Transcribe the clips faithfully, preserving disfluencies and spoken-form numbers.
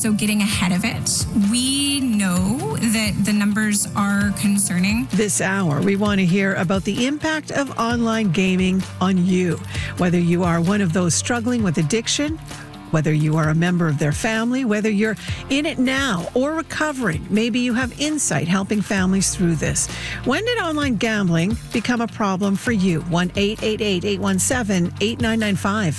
so getting ahead of it. We know that the numbers are concerning. This hour, we want to hear about the impact of online gaming on you, whether you are one of those struggling with addiction, whether you are a member of their family, whether you're in it now or recovering. Maybe you have insight helping families through this. When did online gambling become a problem for you? one eight eight eight, eight one seven, eight nine nine five.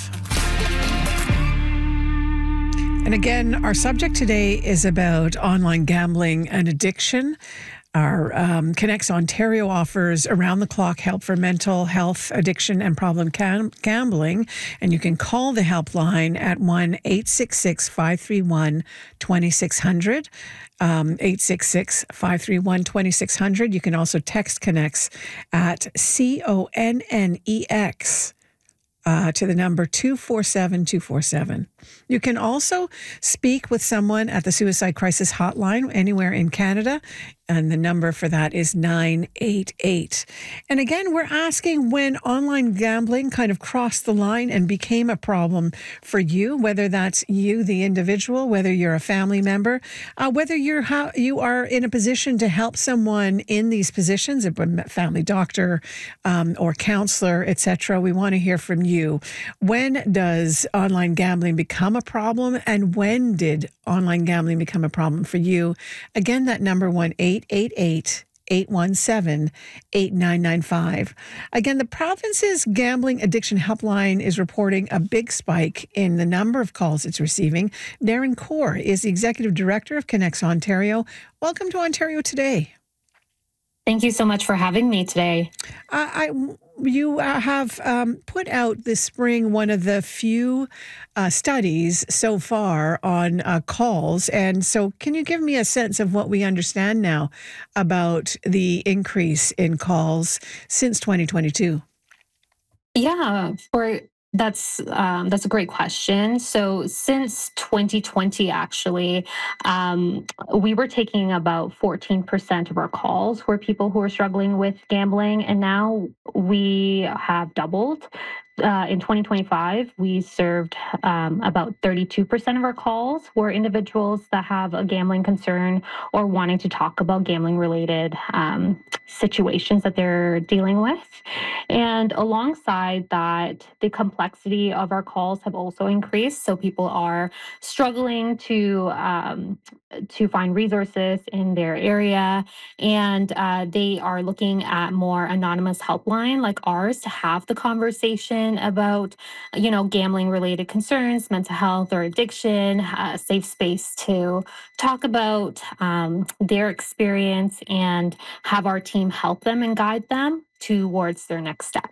And again, our subject today is about online gambling and addiction. Our um, Connects Ontario offers around-the-clock help for mental health, addiction, and problem cam- gambling. And you can call the helpline at one eight six six, five three one, two six zero zero, um, eight six six, five three one, two six zero zero. You can also text Connects at C O N N E X. Uh, to the number two four seven two four seven. You can also speak with someone at the Suicide Crisis Hotline anywhere in Canada, and the number for that is nine eight eight. And again, we're asking when online gambling kind of crossed the line and became a problem for you, whether that's you, the individual, whether you're a family member, uh, whether you're how, you are in a position to help someone in these positions, a family doctor um, or counselor, et cetera. We want to hear from you. You. When does online gambling become a problem, and when did online gambling become a problem for you? Again, that number one eight eight eight, eight one seven, eight nine nine five. Again, the province's gambling addiction helpline is reporting a big spike in the number of calls it's receiving. Darren Kaur is the executive director of Connects Ontario. Welcome to Ontario Today. Thank you so much for having me today. Uh, I, you uh, have um, put out this spring one of the few uh, studies so far on uh, calls. And so can you give me a sense of what we understand now about the increase in calls since twenty twenty-two? Yeah, for That's um, that's a great question. So since twenty twenty, actually, um, we were taking about fourteen percent of our calls were people who were struggling with gambling, and now we have doubled. Uh, in twenty twenty-five, we served um, about thirty-two percent of our calls were individuals that have a gambling concern or wanting to talk about gambling-related um, situations that they're dealing with. And alongside that, the complexity of our calls have also increased. So people are struggling to um, to find resources in their area, and uh, they are looking at more anonymous helpline like ours to have the conversation about, you know, gambling related concerns, mental health or addiction, a safe space to talk about um, their experience and have our team help them and guide them towards their next step.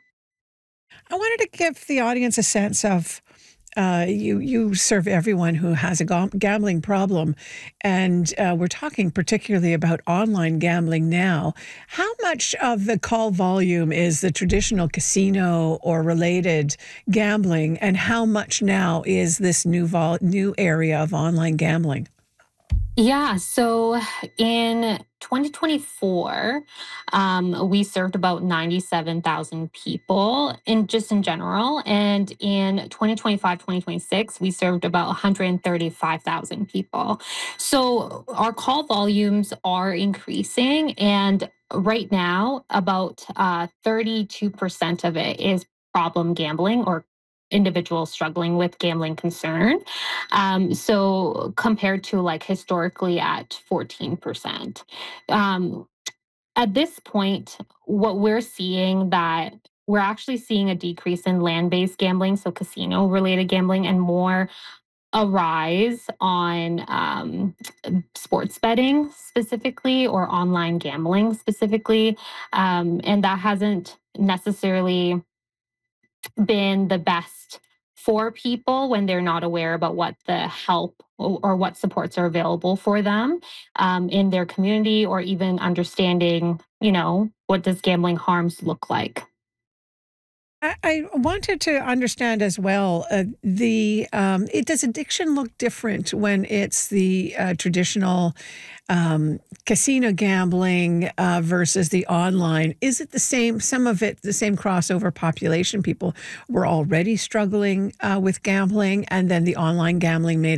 I wanted to give the audience a sense of Uh, you you serve everyone who has a gambling problem, and uh, we're talking particularly about online gambling now. How much of the call volume is the traditional casino or related gambling, and how much now is this new vol- new area of online gambling? Yeah, so in twenty twenty-four, um, we served about ninety-seven thousand people in just in general. And in twenty twenty-five, twenty twenty-six, we served about one hundred thirty-five thousand people. So our call volumes are increasing. And right now, about uh, thirty-two percent of it is problem gambling or individuals struggling with gambling concern. Um, so compared to like historically at fourteen percent. Um, at this point, what we're seeing that we're actually seeing a decrease in land-based gambling, so casino-related gambling, and more a rise on um, sports betting specifically or online gambling specifically. Um, and that hasn't necessarily been the best for people when they're not aware about what the help or, or what supports are available for them um, in their community, or even understanding, you know, what does gambling harms look like. I I wanted to understand as well, uh, the um, it does addiction look different when it's the uh, traditional um, casino gambling uh, versus the online? Is it the same, some of it, the same crossover population? People were already struggling uh, with gambling, and then the online gambling made